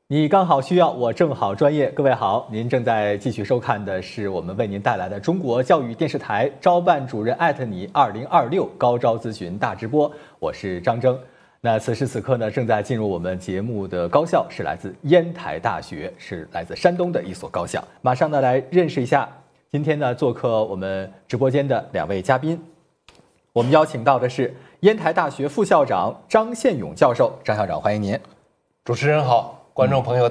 你刚好需要，我正好专业。各位好，您正在继续收看的是我们为您带来的中国教育电视台招办主任你2026高招咨询大直播，我是张征。那此时此刻呢，正在进入我们节目的高校是来自烟台大学，是来自山东的一所高校。马上呢来认识一下今天呢做客我们直播间的两位嘉宾。我们邀请到的是烟台大学副校长张宪勇教授，张校长欢迎您。 主持人好，观众朋友